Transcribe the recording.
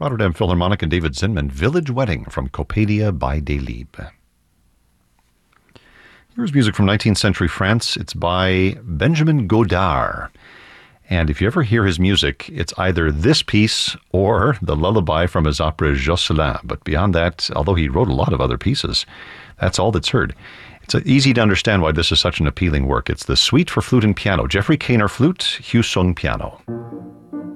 Rotterdam Philharmonic and David Zinman, Village Wedding from Coppelia by Delibes. Here's music from 19th century France. It's by Benjamin Godard. And if you ever hear his music, it's either this piece or the lullaby from his opera Jocelyn. But beyond that, although he wrote a lot of other pieces, that's all that's heard. It's easy to understand why this is such an appealing work. It's the Suite for Flute and Piano. Jeffrey Kaner flute, Hugh Sung piano.